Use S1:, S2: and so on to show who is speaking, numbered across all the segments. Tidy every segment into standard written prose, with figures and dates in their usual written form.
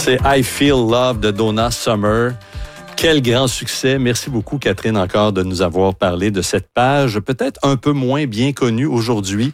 S1: C'est I Feel Love de Donna Summer. Quel grand succès. Merci beaucoup, Catherine, encore de nous avoir parlé de cette page, peut-être un peu moins bien connue aujourd'hui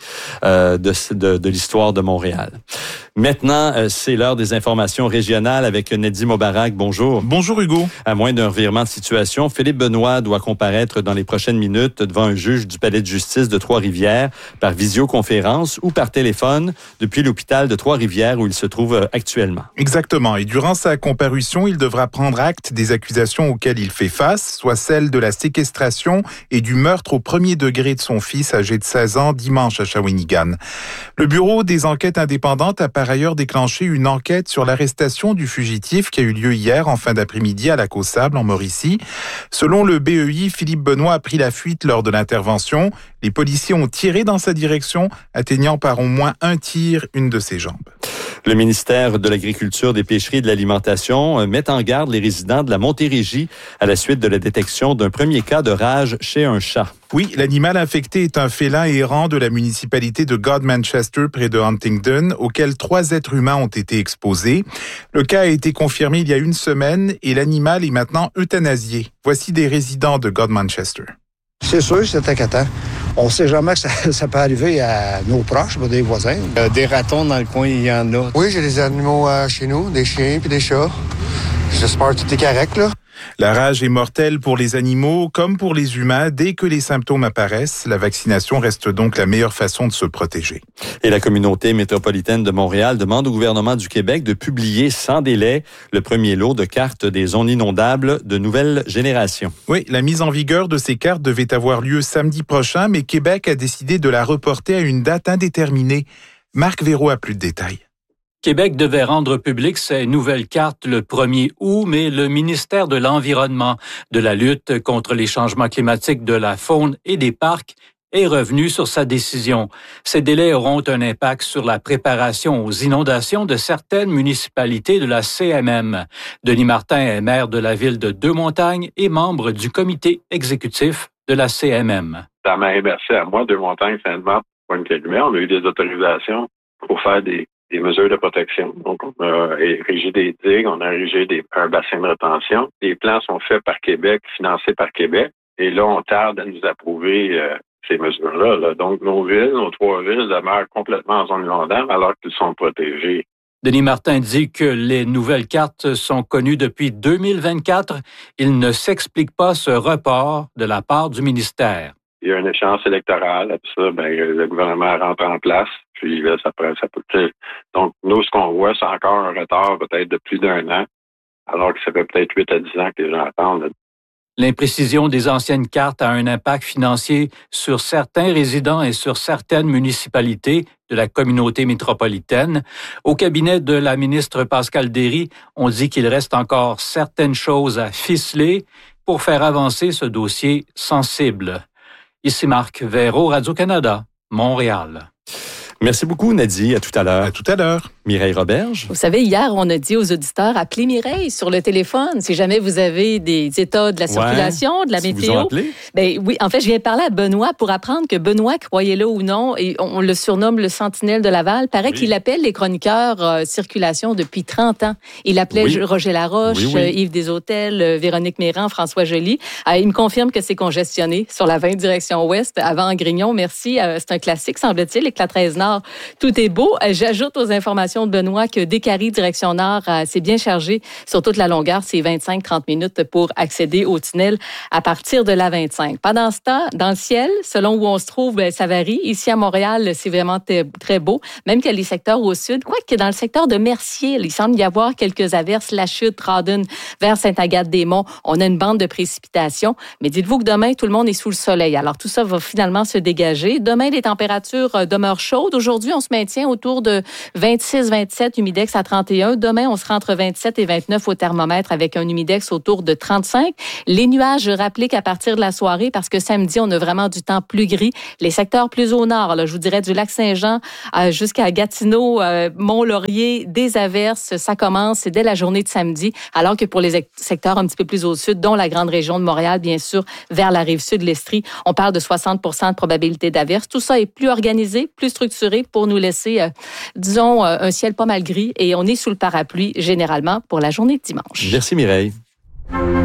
S1: de l'histoire de Montréal. Maintenant, c'est l'heure des informations régionales avec Neddy Mobarak. Bonjour.
S2: Bonjour, Hugo.
S1: À moins d'un revirement de situation, Philippe Benoît doit comparaître dans les prochaines minutes devant un juge du palais de justice de Trois-Rivières par visioconférence ou par téléphone depuis l'hôpital de Trois-Rivières où il se trouve actuellement.
S2: Exactement. Et durant sa comparution, il devra prendre acte des accusations auxquelles il fait face, soit celle de la séquestration et du meurtre au premier degré de son fils âgé de 16 ans dimanche à Shawinigan. Le Bureau des enquêtes indépendantes a par ailleurs déclenché une enquête sur l'arrestation du fugitif qui a eu lieu hier en fin d'après-midi à Lac-aux-Sables en Mauricie. Selon le BEI, Philippe Benoît a pris la fuite lors de l'intervention. Les policiers ont tiré dans sa direction, atteignant par au moins un tir une de ses jambes.
S1: Le ministère de l'Agriculture, des Pêcheries et de l'Alimentation met en garde les résidents de la Montérégie à la suite de la détection d'un premier cas de rage chez un chat.
S2: Oui, l'animal infecté est un félin errant de la municipalité de Godmanchester près de Huntingdon, auquel 3 êtres humains ont été exposés. Le cas a été confirmé il y a une semaine et l'animal est maintenant euthanasié. Voici des résidents de Godmanchester.
S3: C'est sûr, c'est inquiétant. On ne sait jamais que ça peut arriver à nos proches, des voisins.
S4: Des ratons dans le coin, il y en a.
S3: Oui, j'ai des animaux chez nous, des chiens puis des chats. J'espère que tout est correct, là.
S2: La rage est mortelle pour les animaux comme pour les humains. Dès que les symptômes apparaissent, la vaccination reste donc la meilleure façon de se protéger.
S1: Et la communauté métropolitaine de Montréal demande au gouvernement du Québec de publier sans délai le premier lot de cartes des zones inondables de nouvelle génération.
S2: Oui, la mise en vigueur de ces cartes devait avoir lieu samedi prochain, mais Québec a décidé de la reporter à une date indéterminée. Marc Véro a plus de détails.
S5: Québec devait rendre public ses nouvelles cartes le 1er août, mais le ministère de l'Environnement, de la lutte contre les changements climatiques, de la faune et des parcs est revenu sur sa décision. Ces délais auront un impact sur la préparation aux inondations de certaines municipalités de la CMM. Denis Martin est maire de la ville de Deux-Montagnes et membre du comité exécutif de la CMM.
S6: Ça m'a reversé à moi, Deux-Montagnes, Sainte-Marthe, Pointe-Calumet. On a eu des autorisations pour faire des mesures de protection. Donc, on a érigé des digues, on a érigé un bassin de rétention. Les plans sont faits par Québec, financés par Québec. Et là, on tarde à nous approuver ces mesures-là. Là. Donc, nos 3 villes demeurent complètement en zone inondable alors qu'ils sont protégés.
S5: Denis Martin dit que les nouvelles cartes sont connues depuis 2024. Il ne s'explique pas ce report de la part du ministère.
S6: Il y a une échéance électorale. Après ça, le gouvernement rentre en place. Puis là, ça peut. Donc, nous, ce qu'on voit, c'est encore un retard peut-être de plus d'1 an, alors que ça fait peut-être 8 à 10 ans que les gens attendent. Là.
S5: L'imprécision des anciennes cartes a un impact financier sur certains résidents et sur certaines municipalités de la communauté métropolitaine. Au cabinet de la ministre Pascale Derry, on dit qu'il reste encore certaines choses à ficeler pour faire avancer ce dossier sensible. Ici Marc Véro, Radio-Canada, Montréal.
S1: Merci beaucoup, Neddy. À tout à l'heure.
S2: À tout à l'heure.
S1: Mireille Roberge.
S7: Vous savez, hier, on a dit aux auditeurs, appelez Mireille sur le téléphone si jamais vous avez des états de la circulation, de la météo.
S1: Vous ont appelé?
S7: Ben oui, en fait, je viens de parler à Benoît pour apprendre que Benoît, croyez-le ou non, et on le surnomme le Sentinelle de Laval, paraît qu'il appelle les chroniqueurs circulation depuis 30 ans. Il appelait Roger Laroche, Yves Desautels, Véronique Méran, François Joly. Il me confirme que c'est congestionné sur la 20 direction ouest, avant Grignon. Merci. C'est un classique, semble-t-il, et que la 13 Nord, tout est beau. J'ajoute aux informations de Benoît que Décarie, direction Nord, c'est bien chargé sur toute la longueur. C'est 25-30 minutes pour accéder au tunnel à partir de la 25. Pendant ce temps, dans le ciel, selon où on se trouve, ça varie. Ici à Montréal, c'est vraiment très beau. Même qu'il y a les secteurs au sud. Quoique dans le secteur de Mercier, il semble y avoir quelques averses. La Chute, Rawdon, vers Sainte-Agathe-des-Monts, on a une bande de précipitations. Mais dites-vous que demain, tout le monde est sous le soleil. Alors tout ça va finalement se dégager. Demain, les températures demeurent chaudes. Aujourd'hui, on se maintient autour de 26-27, humidex à 31. Demain, on sera entre 27 et 29 au thermomètre avec un humidex autour de 35. Les nuages, je rappelais qu'à partir de la soirée, parce que samedi, on a vraiment du temps plus gris. Les secteurs plus au nord, là, je vous dirais du lac Saint-Jean jusqu'à Gatineau, Mont-Laurier, des averses, ça commence, c'est dès la journée de samedi, alors que pour les secteurs un petit peu plus au sud, dont la grande région de Montréal, bien sûr, vers la rive sud, l'Estrie, on parle de 60% de probabilité d'averses. Tout ça est plus organisé, plus structuré. clôturer pour nous laisser, disons, un ciel pas mal gris et on est sous le parapluie généralement pour la journée de dimanche.
S1: Merci Mireille.